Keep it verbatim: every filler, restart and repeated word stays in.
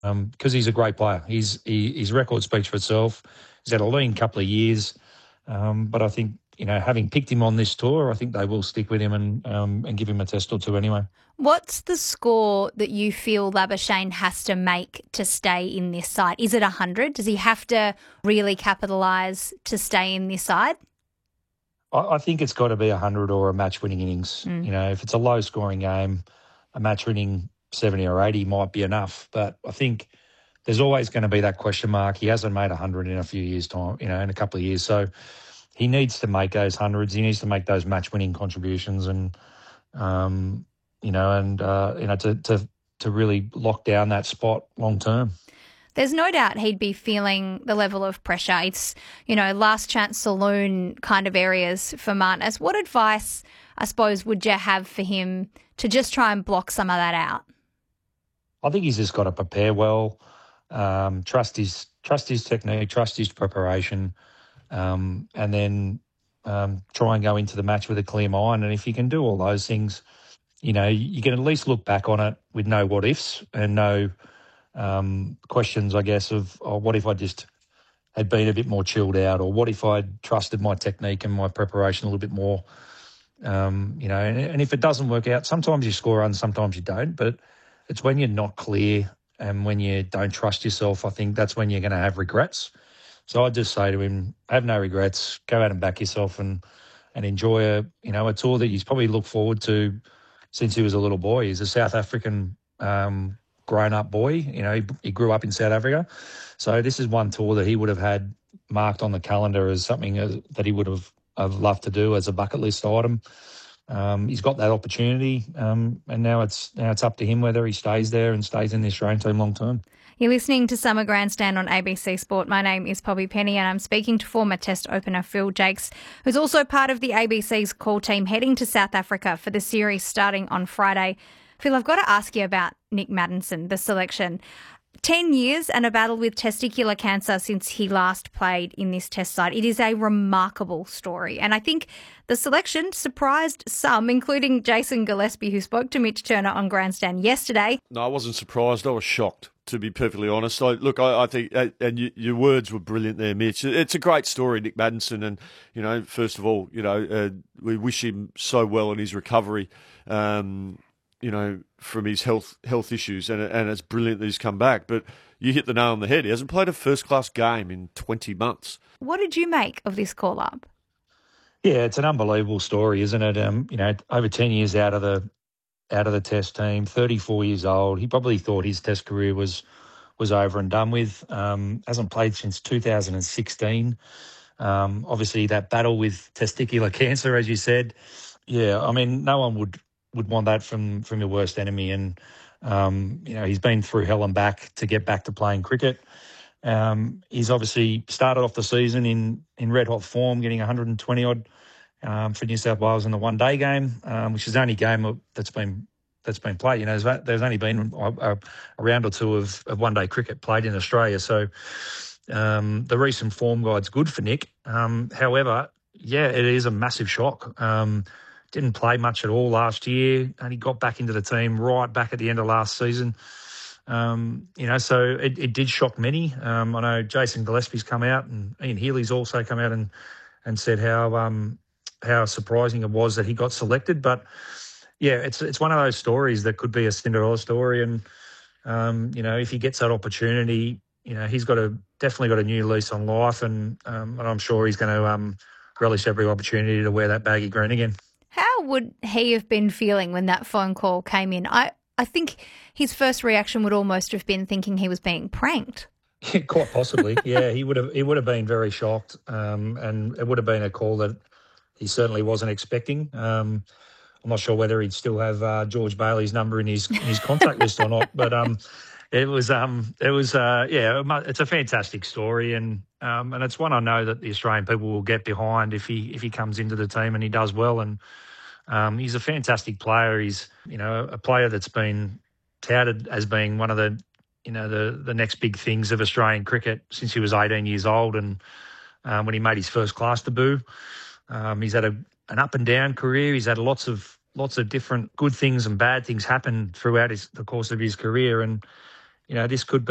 because he's a great player. He's he, his record speaks for itself. He's had a lean couple of years, um, but I think, you know, having picked him on this tour, I think they will stick with him and um, and give him a test or two anyway. What's the score that you feel Labuschagne has to make to stay in this side? Is it one hundred? Does he have to really capitalise to stay in this side? I, I think it's got to be one hundred or a match-winning innings. Mm. You know, if it's a low-scoring game, a match-winning seventy or eighty might be enough. But I think there's always going to be that question mark. He hasn't made one hundred in a few years' time, you know, in a couple of years. So he needs to make those hundreds. He needs to make those match-winning contributions and, um, you know, and, uh, you know, to, to, to really lock down that spot long-term. There's no doubt he'd be feeling the level of pressure. It's, you know, last chance saloon kind of areas for Martinez. What advice, I suppose, would you have for him to just try and block some of that out? I think he's just got to prepare well, um, trust his trust his technique, trust his preparation, um, and then um, try and go into the match with a clear mind. And if you can do all those things, you know, you can at least look back on it with no what ifs and no um, questions, I guess, of oh, what if I just had been a bit more chilled out, or what if I'd trusted my technique and my preparation a little bit more. Um, you know, and, and if it doesn't work out, sometimes you score runs, sometimes you don't, but it's when you're not clear and when you don't trust yourself, I think that's when you're going to have regrets. So I'd just say to him, have no regrets, go out and back yourself and and enjoy a, you know, a tour that he's probably looked forward to since he was a little boy. He's a South African um, grown-up boy. You know, he, he grew up in South Africa. So this is one tour that he would have had marked on the calendar as something as, that he would have, have loved to do as a bucket list item. Um, he's got that opportunity, um, and now it's now it's up to him whether he stays there and stays in the Australian team long term. You're listening to Summer Grandstand on A B C Sport. My name is Poppy Penny and I'm speaking to former Test opener Phil Jakes, who's also part of the A B C's call team heading to South Africa for the series starting on Friday. Phil, I've got to ask you about Nic Maddinson, the selection. Ten years and a battle with testicular cancer since he last played in this Test side. It is a remarkable story. And I think the selection surprised some, including Jason Gillespie, who spoke to Mitch Turner on Grandstand yesterday. No, I wasn't surprised. I was shocked, to be perfectly honest. I, look, I, I think, and you, your words were brilliant there, Mitch. It's a great story, Nic Maddinson. And, you know, first of all, you know, uh, we wish him so well in his recovery. Um you know, from his health health issues, and and it's brilliant that he's come back. But you hit the nail on the head. He hasn't played a first-class game in twenty months. What did you make of this call-up? Yeah, it's an unbelievable story, isn't it? Um, you know, over ten years out of the out of the Test team, thirty-four years old. He probably thought his Test career was was over and done with. Um, hasn't played since two thousand sixteen. Um, obviously, that battle with testicular cancer, as you said. Yeah, I mean, no one would. would want that from, from your worst enemy. And, um, you know, he's been through hell and back to get back to playing cricket. Um, he's obviously started off the season in, in red-hot form, getting one hundred twenty odd um, for New South Wales in the one-day game, um, which is the only game that's been that's been played. You know, there's, there's only been a, a round or two of, of one-day cricket played in Australia. So um, the recent form guide's good for Nick. Um, however, yeah, it is a massive shock. Um Didn't play much at all last year, and he got back into the team right back at the end of last season. Um, you know, so it, it did shock many. Um, I know Jason Gillespie's come out, and Ian Healy's also come out and and said how um, how surprising it was that he got selected. But yeah, it's it's one of those stories that could be a Cinderella story, and um, you know, if he gets that opportunity, you know, he's got a definitely got a new lease on life, and um, and I'm sure he's going to um, relish every opportunity to wear that baggy green again. How would he have been feeling when that phone call came in? I, I think his first reaction would almost have been thinking he was being pranked. Yeah, quite possibly. Yeah, he would have he would have been very shocked, um, and it would have been a call that he certainly wasn't expecting. Um, I'm not sure whether he'd still have uh, George Bailey's number in his in his contact list or not, but um, it was um, it was uh, yeah, it's a fantastic story, and um, and it's one I know that the Australian people will get behind if he if he comes into the team and he does well. And um, he's a fantastic player. He's you know a player that's been touted as being one of the you know the the next big things of Australian cricket since he was eighteen years old, and um, when he made his first class debut, um, he's had a an up and down career. He's had lots of lots of different good things and bad things happen throughout his, the course of his career, and you know this could be